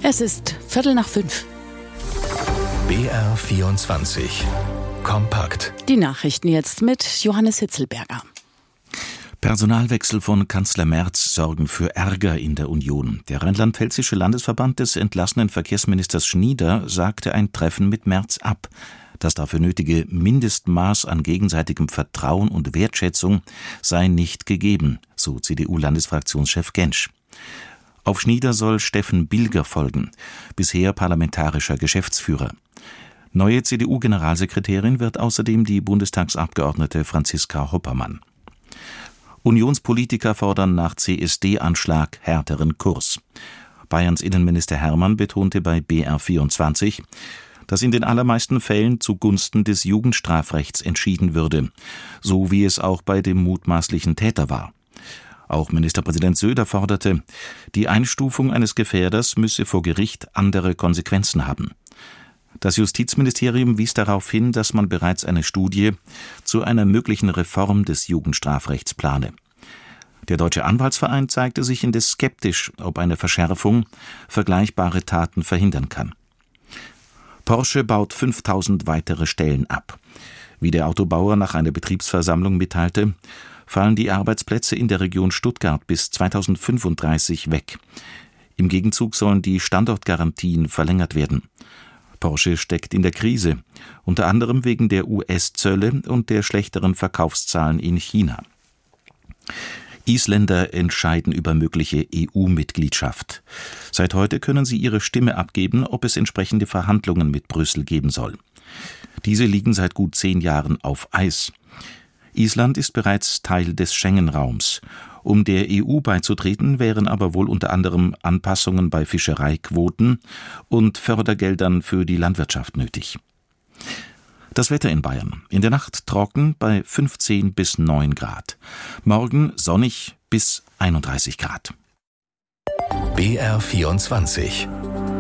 Es ist 4:45. BR24 Kompakt. Die Nachrichten jetzt mit Johannes Hitzelberger. Personalwechsel von Kanzler Merz sorgen für Ärger in der Union. Der rheinland-pfälzische Landesverband des entlassenen Verkehrsministers Schnieder sagte ein Treffen mit Merz ab. Das dafür nötige Mindestmaß an gegenseitigem Vertrauen und Wertschätzung sei nicht gegeben, so CDU-Landesfraktionschef Gentsch. Auf Schnieder soll Steffen Bilger folgen, bisher parlamentarischer Geschäftsführer. Neue CDU-Generalsekretärin wird außerdem die Bundestagsabgeordnete Franziska Hoppermann. Unionspolitiker fordern nach CSD-Anschlag härteren Kurs. Bayerns Innenminister Hermann betonte bei BR24, dass in den allermeisten Fällen zugunsten des Jugendstrafrechts entschieden würde, so wie es auch bei dem mutmaßlichen Täter war. Auch Ministerpräsident Söder forderte, die Einstufung eines Gefährders müsse vor Gericht andere Konsequenzen haben. Das Justizministerium wies darauf hin, dass man bereits eine Studie zu einer möglichen Reform des Jugendstrafrechts plane. Der Deutsche Anwaltsverein zeigte sich indes skeptisch, ob eine Verschärfung vergleichbare Taten verhindern kann. Porsche baut 5000 weitere Stellen ab. Wie der Autobauer nach einer Betriebsversammlung mitteilte, fallen die Arbeitsplätze in der Region Stuttgart bis 2035 weg. Im Gegenzug sollen die Standortgarantien verlängert werden. Porsche steckt in der Krise, unter anderem wegen der US-Zölle und der schlechteren Verkaufszahlen in China. Isländer entscheiden über mögliche EU-Mitgliedschaft. Seit heute können sie ihre Stimme abgeben, ob es entsprechende Verhandlungen mit Brüssel geben soll. Diese liegen seit gut 10 Jahren auf Eis. Island ist bereits Teil des Schengen-Raums. Um der EU beizutreten, wären aber wohl unter anderem Anpassungen bei Fischereiquoten und Fördergeldern für die Landwirtschaft nötig. Das Wetter in Bayern. In der Nacht trocken bei 15 bis 9 Grad. Morgen sonnig bis 31 Grad. BR24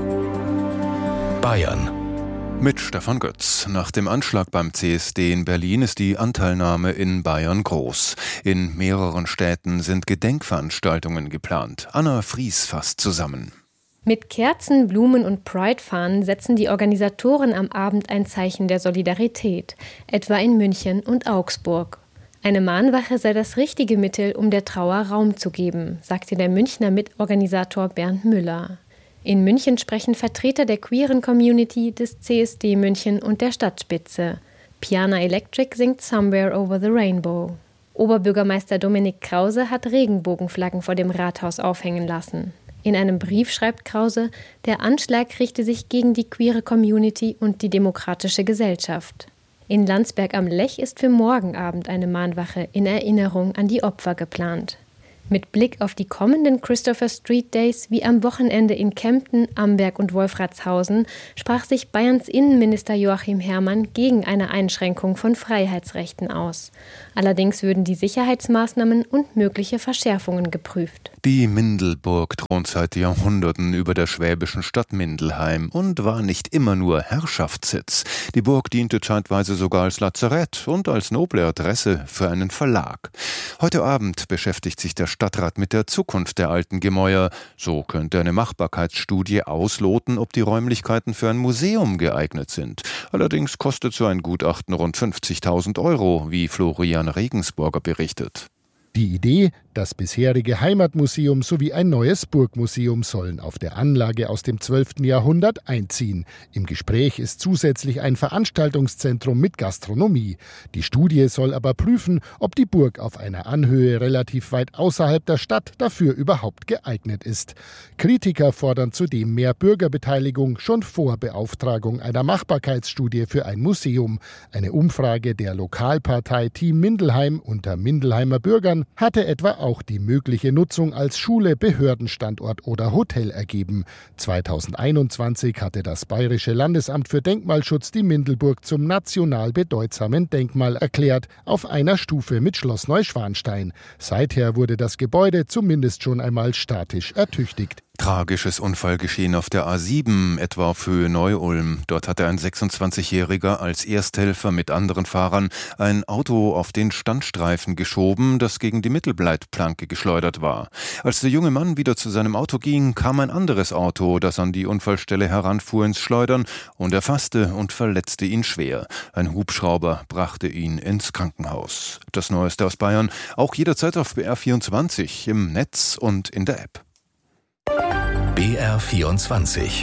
Bayern. Mit Stefan Götz. Nach dem Anschlag beim CSD in Berlin ist die Anteilnahme in Bayern groß. In mehreren Städten sind Gedenkveranstaltungen geplant. Anna Fries fasst zusammen. Mit Kerzen, Blumen und Pride-Fahnen setzen die Organisatoren am Abend ein Zeichen der Solidarität, etwa in München und Augsburg. Eine Mahnwache sei das richtige Mittel, um der Trauer Raum zu geben, sagte der Münchner Mitorganisator Bernd Müller. In München sprechen Vertreter der queeren Community, des CSD München und der Stadtspitze. Piana Electric singt Somewhere Over the Rainbow. Oberbürgermeister Dominik Krause hat Regenbogenflaggen vor dem Rathaus aufhängen lassen. In einem Brief schreibt Krause, der Anschlag richte sich gegen die queere Community und die demokratische Gesellschaft. In Landsberg am Lech ist für morgen Abend eine Mahnwache in Erinnerung an die Opfer geplant. Mit Blick auf die kommenden Christopher Street Days wie am Wochenende in Kempten, Amberg und Wolfratshausen sprach sich Bayerns Innenminister Joachim Herrmann gegen eine Einschränkung von Freiheitsrechten aus. Allerdings würden die Sicherheitsmaßnahmen und mögliche Verschärfungen geprüft. Die Mindelburg thront seit Jahrhunderten über der schwäbischen Stadt Mindelheim und war nicht immer nur Herrschaftssitz. Die Burg diente zeitweise sogar als Lazarett und als noble Adresse für einen Verlag. Heute Abend beschäftigt sich der Stadtrat mit der Zukunft der alten Gemäuer. So könnte eine Machbarkeitsstudie ausloten, ob die Räumlichkeiten für ein Museum geeignet sind. Allerdings kostet so ein Gutachten rund 50.000 €, wie Florian Regensburger berichtet. Die Idee, das bisherige Heimatmuseum sowie ein neues Burgmuseum sollen auf der Anlage aus dem 12. Jahrhundert einziehen. Im Gespräch ist zusätzlich ein Veranstaltungszentrum mit Gastronomie. Die Studie soll aber prüfen, ob die Burg auf einer Anhöhe relativ weit außerhalb der Stadt dafür überhaupt geeignet ist. Kritiker fordern zudem mehr Bürgerbeteiligung schon vor Beauftragung einer Machbarkeitsstudie für ein Museum. Eine Umfrage der Lokalpartei Team Mindelheim unter Mindelheimer Bürgern hatte etwa auch die mögliche Nutzung als Schule, Behördenstandort oder Hotel ergeben. 2021 hatte das Bayerische Landesamt für Denkmalschutz die Mindelburg zum national bedeutsamen Denkmal erklärt, auf einer Stufe mit Schloss Neuschwanstein. Seither wurde das Gebäude zumindest schon einmal statisch ertüchtigt. Tragisches Unfallgeschehen auf der A7, etwa auf Höhe Neu-Ulm. Dort hatte ein 26-Jähriger als Ersthelfer mit anderen Fahrern ein Auto auf den Standstreifen geschoben, das gegen die Mittelleitplanke geschleudert war. Als der junge Mann wieder zu seinem Auto ging, kam ein anderes Auto, das an die Unfallstelle heranfuhr, ins Schleudern und erfasste und verletzte ihn schwer. Ein Hubschrauber brachte ihn ins Krankenhaus. Das Neueste aus Bayern, auch jederzeit auf BR24, im Netz und in der App. BR24.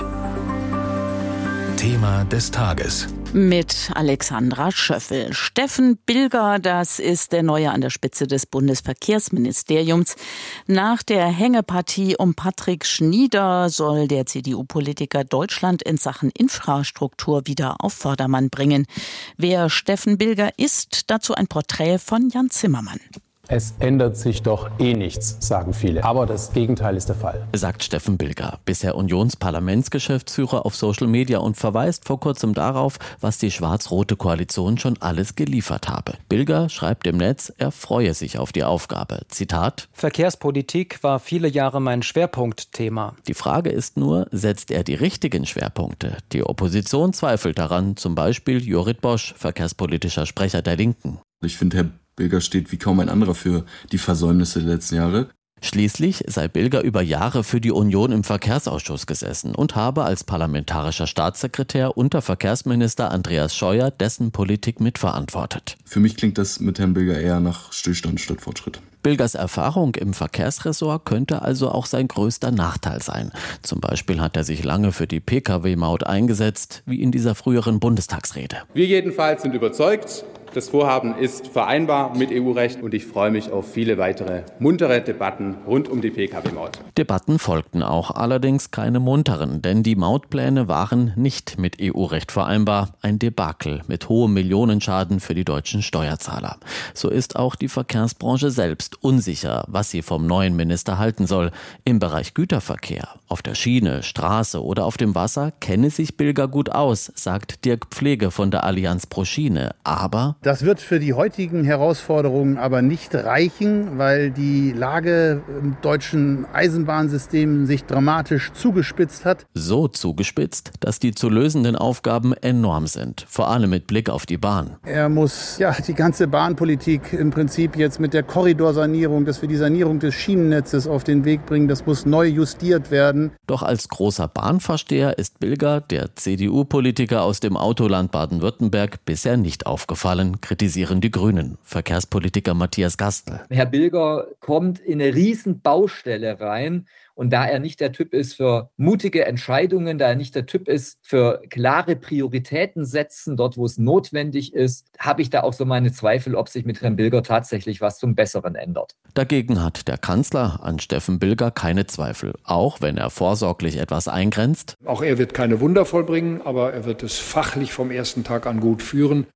Thema des Tages. Mit Alexandra Schöffel. Steffen Bilger, das ist der Neue an der Spitze des Bundesverkehrsministeriums. Nach der Hängepartie um Patrick Schnieder soll der CDU-Politiker Deutschland in Sachen Infrastruktur wieder auf Vordermann bringen. Wer Steffen Bilger ist, dazu ein Porträt von Jan Zimmermann. Es ändert sich doch nichts, sagen viele. Aber das Gegenteil ist der Fall. Sagt Steffen Bilger, bisher Unionsparlamentsgeschäftsführer auf Social Media und verweist vor kurzem darauf, was die schwarz-rote Koalition schon alles geliefert habe. Bilger schreibt im Netz, er freue sich auf die Aufgabe. Zitat: Verkehrspolitik war viele Jahre mein Schwerpunktthema. Die Frage ist nur, setzt er die richtigen Schwerpunkte? Die Opposition zweifelt daran, zum Beispiel Jorrit Bosch, verkehrspolitischer Sprecher der Linken. Ich finde, Herr Bilger steht wie kaum ein anderer für die Versäumnisse der letzten Jahre. Schließlich sei Bilger über Jahre für die Union im Verkehrsausschuss gesessen und habe als parlamentarischer Staatssekretär unter Verkehrsminister Andreas Scheuer dessen Politik mitverantwortet. Für mich klingt das mit Herrn Bilger eher nach Stillstand statt Fortschritt. Bilgers Erfahrung im Verkehrsressort könnte also auch sein größter Nachteil sein. Zum Beispiel hat er sich lange für die Pkw-Maut eingesetzt, wie in dieser früheren Bundestagsrede. Wir jedenfalls sind überzeugt, das Vorhaben ist vereinbar mit EU-Recht und ich freue mich auf viele weitere muntere Debatten rund um die Pkw-Maut. Debatten folgten auch, allerdings keine munteren, denn die Mautpläne waren nicht mit EU-Recht vereinbar. Ein Debakel mit hohem Millionenschaden für die deutschen Steuerzahler. So ist auch die Verkehrsbranche selbst unsicher, was sie vom neuen Minister halten soll. Im Bereich Güterverkehr, auf der Schiene, Straße oder auf dem Wasser kenne sich Bilger gut aus, sagt Dirk Pflege von der Allianz pro Schiene. Aber das wird für die heutigen Herausforderungen aber nicht reichen, weil die Lage im deutschen Eisenbahnsystem sich dramatisch zugespitzt hat. So zugespitzt, dass die zu lösenden Aufgaben enorm sind, vor allem mit Blick auf die Bahn. Er muss die ganze Bahnpolitik im Prinzip jetzt mit der Korridorsanierung, dass wir die Sanierung des Schienennetzes auf den Weg bringen, das muss neu justiert werden. Doch als großer Bahnversteher ist Bilger, der CDU-Politiker aus dem Autoland Baden-Württemberg, bisher nicht aufgefallen, kritisieren die Grünen. Verkehrspolitiker Matthias Gastl. Herr Bilger kommt in eine riesen Baustelle rein. Und da er nicht der Typ ist für mutige Entscheidungen, da er nicht der Typ ist für klare Prioritäten setzen, dort wo es notwendig ist, habe ich da auch so meine Zweifel, ob sich mit Herrn Bilger tatsächlich was zum Besseren ändert. Dagegen hat der Kanzler an Steffen Bilger keine Zweifel, auch wenn er vorsorglich etwas eingrenzt. Auch er wird keine Wunder vollbringen, aber er wird es fachlich vom ersten Tag an gut führen.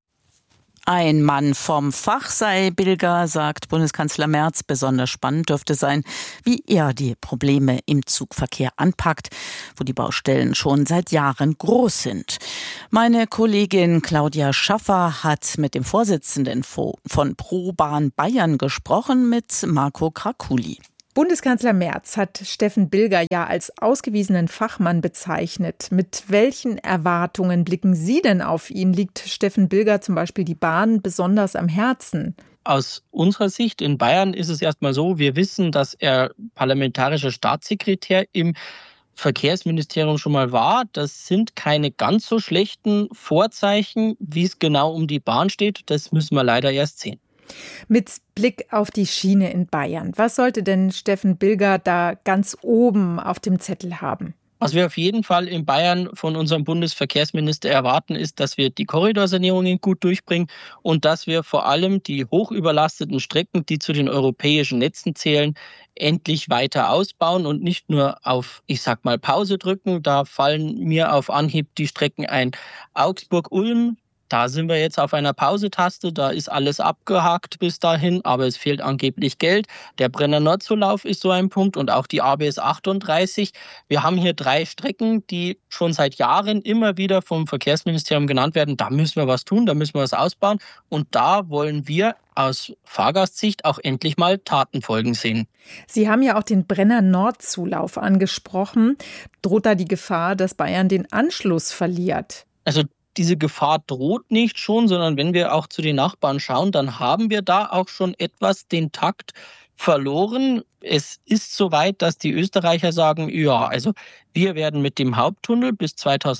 Ein Mann vom Fach sei Bilger, sagt Bundeskanzler Merz. Besonders spannend dürfte sein, wie er die Probleme im Zugverkehr anpackt, wo die Baustellen schon seit Jahren groß sind. Meine Kollegin Claudia Schaffer hat mit dem Vorsitzenden von ProBahn Bayern gesprochen, mit Marco Krakuli. Bundeskanzler Merz hat Steffen Bilger ja als ausgewiesenen Fachmann bezeichnet. Mit welchen Erwartungen blicken Sie denn auf ihn? Liegt Steffen Bilger zum Beispiel die Bahn besonders am Herzen? Aus unserer Sicht in Bayern ist es erstmal so, wir wissen, dass er parlamentarischer Staatssekretär im Verkehrsministerium schon mal war. Das sind keine ganz so schlechten Vorzeichen, wie es genau um die Bahn steht. Das müssen wir leider erst sehen. Mit Blick auf die Schiene in Bayern, was sollte denn Steffen Bilger da ganz oben auf dem Zettel haben? Was wir auf jeden Fall in Bayern von unserem Bundesverkehrsminister erwarten, ist, dass wir die Korridorsanierungen gut durchbringen und dass wir vor allem die hochüberlasteten Strecken, die zu den europäischen Netzen zählen, endlich weiter ausbauen und nicht nur auf, Pause drücken. Da fallen mir auf Anhieb die Strecken ein Augsburg-Ulm, Da sind wir jetzt auf einer Pausetaste, da ist alles abgehakt bis dahin, aber es fehlt angeblich Geld. Der Brenner Nordzulauf ist so ein Punkt und auch die ABS 38. Wir haben hier 3 Strecken, die schon seit Jahren immer wieder vom Verkehrsministerium genannt werden. Da müssen wir was tun, da müssen wir was ausbauen und da wollen wir aus Fahrgastsicht auch endlich mal Tatenfolgen sehen. Sie haben ja auch den Brenner Nordzulauf angesprochen. Droht da die Gefahr, dass Bayern den Anschluss verliert? Also diese Gefahr droht nicht schon, sondern wenn wir auch zu den Nachbarn schauen, dann haben wir da auch schon etwas den Takt verloren. Es ist soweit, dass die Österreicher sagen, ja, also wir werden mit dem Haupttunnel bis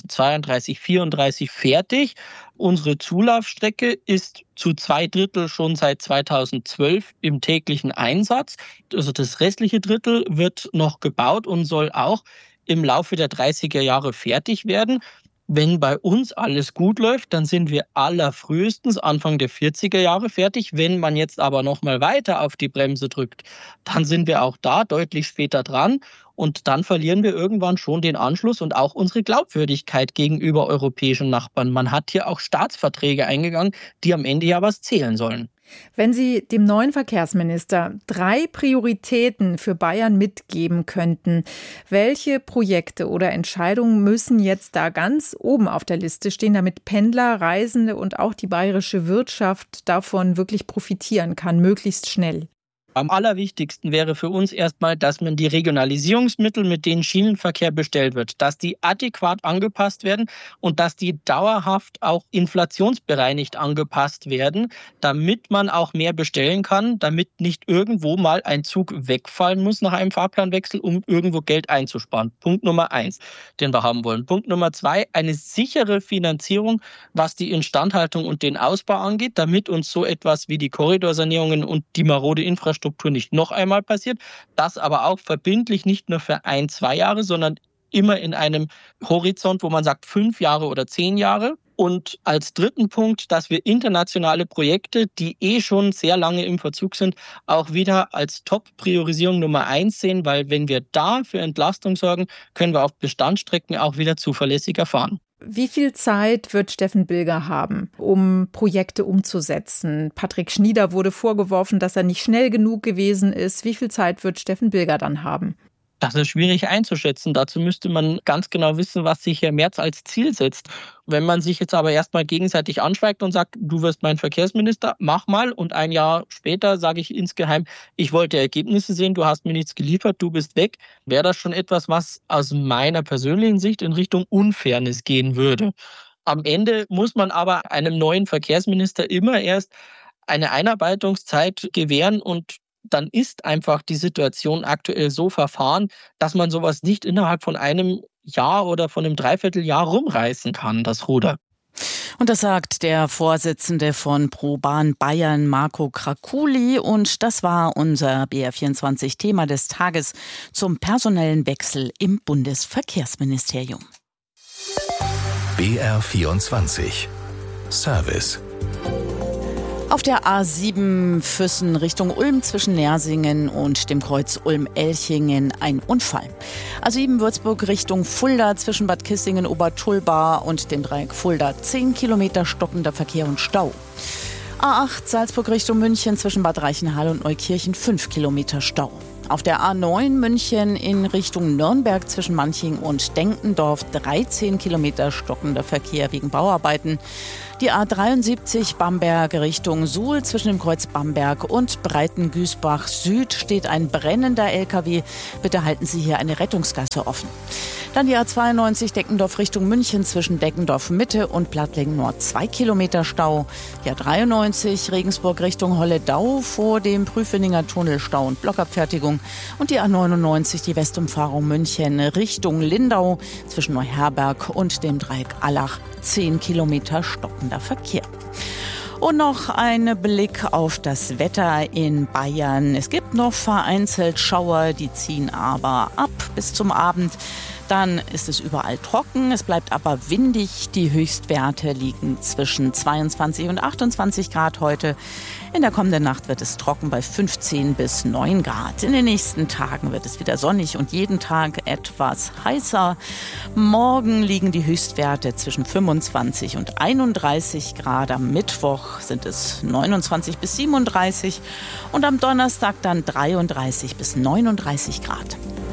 2032, 34 fertig. Unsere Zulaufstrecke ist zu 2/3 schon seit 2012 im täglichen Einsatz. Also das restliche Drittel wird noch gebaut und soll auch im Laufe der 30er Jahre fertig werden. Wenn bei uns alles gut läuft, dann sind wir allerfrühestens Anfang der 40er Jahre fertig. Wenn man jetzt aber noch mal weiter auf die Bremse drückt, dann sind wir auch da deutlich später dran. Und dann verlieren wir irgendwann schon den Anschluss und auch unsere Glaubwürdigkeit gegenüber europäischen Nachbarn. Man hat hier auch Staatsverträge eingegangen, die am Ende ja was zählen sollen. Wenn Sie dem neuen Verkehrsminister 3 Prioritäten für Bayern mitgeben könnten, welche Projekte oder Entscheidungen müssen jetzt da ganz oben auf der Liste stehen, damit Pendler, Reisende und auch die bayerische Wirtschaft davon wirklich profitieren kann, möglichst schnell? Am allerwichtigsten wäre für uns erstmal, dass man die Regionalisierungsmittel, mit denen Schienenverkehr bestellt wird, dass die adäquat angepasst werden und dass die dauerhaft auch inflationsbereinigt angepasst werden, damit man auch mehr bestellen kann, damit nicht irgendwo mal ein Zug wegfallen muss nach einem Fahrplanwechsel, um irgendwo Geld einzusparen. Punkt Nummer 1, den wir haben wollen. Punkt Nummer 2, eine sichere Finanzierung, was die Instandhaltung und den Ausbau angeht, damit uns so etwas wie die Korridorsanierungen und die marode Infrastruktur nicht noch einmal passiert. Das aber auch verbindlich nicht nur für 1-2 Jahre, sondern immer in einem Horizont, wo man sagt 5 Jahre oder 10 Jahre. Und als dritten Punkt, dass wir internationale Projekte, die schon sehr lange im Verzug sind, auch wieder als Top-Priorisierung Nummer 1 sehen, weil wenn wir da für Entlastung sorgen, können wir auf Bestandsstrecken auch wieder zuverlässiger fahren. Wie viel Zeit wird Steffen Bilger haben, um Projekte umzusetzen? Patrick Schnieder wurde vorgeworfen, dass er nicht schnell genug gewesen ist. Wie viel Zeit wird Steffen Bilger dann haben? Das ist schwierig einzuschätzen. Dazu müsste man ganz genau wissen, was sich Herr Merz als Ziel setzt. Wenn man sich jetzt aber erstmal gegenseitig anschweigt und sagt, du wirst mein Verkehrsminister, mach mal. Und ein Jahr später sage ich insgeheim, ich wollte Ergebnisse sehen, du hast mir nichts geliefert, du bist weg. Wäre das schon etwas, was aus meiner persönlichen Sicht in Richtung Unfairness gehen würde. Am Ende muss man aber einem neuen Verkehrsminister immer erst eine Einarbeitungszeit gewähren und dann ist einfach die Situation aktuell so verfahren, dass man sowas nicht innerhalb von einem Jahr oder von einem Dreivierteljahr rumreißen kann, das Ruder. Und das sagt der Vorsitzende von ProBahn Bayern, Marco Krakuli. Und das war unser BR24-Thema des Tages zum personellen Wechsel im Bundesverkehrsministerium. BR24 Service. Auf der A7 Füssen Richtung Ulm zwischen Nersingen und dem Kreuz Ulm-Elchingen ein Unfall. A7 Würzburg Richtung Fulda zwischen Bad Kissingen-Obertulba und dem Dreieck Fulda 10 Kilometer stockender Verkehr und Stau. A8 Salzburg Richtung München zwischen Bad Reichenhall und Neukirchen 5 Kilometer Stau. Auf der A9 München in Richtung Nürnberg zwischen Manching und Denkendorf 13 Kilometer stockender Verkehr wegen Bauarbeiten. Die A73 Bamberg Richtung Suhl zwischen dem Kreuz Bamberg und Breitengüßbach Süd steht ein brennender LKW. Bitte halten Sie hier eine Rettungsgasse offen. Dann die A92 Deckendorf Richtung München zwischen Deckendorf Mitte und Plattling Nord 2 Kilometer Stau. Die A93 Regensburg Richtung Holledau vor dem Prüfeninger Tunnel Stau und Blockabfertigung. Und die A99 die Westumfahrung München Richtung Lindau zwischen Neuherberg und dem Dreieck Allach 10 Kilometer stockender Verkehr. Und noch ein Blick auf das Wetter in Bayern. Es gibt noch vereinzelt Schauer, die ziehen aber ab bis zum Abend. Dann ist es überall trocken, es bleibt aber windig. Die Höchstwerte liegen zwischen 22 und 28 Grad heute. In der kommenden Nacht wird es trocken bei 15 bis 9 Grad. In den nächsten Tagen wird es wieder sonnig und jeden Tag etwas heißer. Morgen liegen die Höchstwerte zwischen 25 und 31 Grad. Am Mittwoch sind es 29 bis 37 und am Donnerstag dann 33 bis 39 Grad.